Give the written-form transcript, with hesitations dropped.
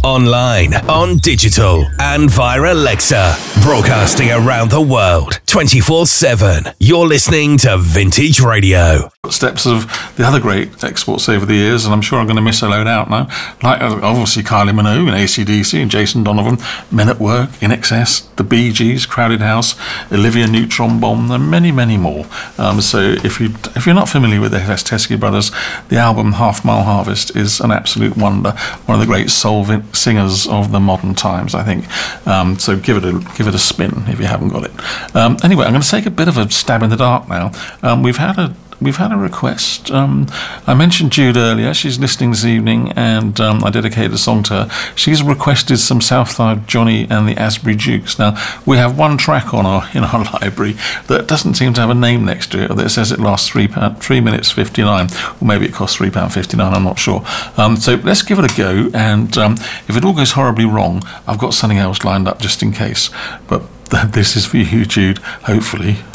online, on digital, and via Alexa. Broadcasting around the world, 24/7. You're listening to Vintage Radio. Steps of the other great exports over the years, and I'm sure I'm going to miss a load out now. Like, obviously, Kylie Minogue and AC/DC and Jason Donovan, Men at Work, In Excess, The Bee Gees, Crowded House, Olivia Newton-Bomb, and many, many more. So if you're not familiar with the Teskey Brothers, the album Half Mile Harvest is an absolute wonder. One of the great soul singers of the modern times, I think. So give it a spin if you haven't got it. Anyway, I'm going to take a bit of a stab in the dark now. We've had a request. I mentioned Jude earlier. She's listening this evening, and I dedicated a song to her. She's requested some Southside Johnny and the Asbury Jukes. Now, we have one track in our library that doesn't seem to have a name next to it, or that says it lasts 3 minutes 59, or maybe it costs £3.59, I'm not sure. So let's give it a go, and if it all goes horribly wrong, I've got something else lined up just in case. But this is for you, Jude, hopefully.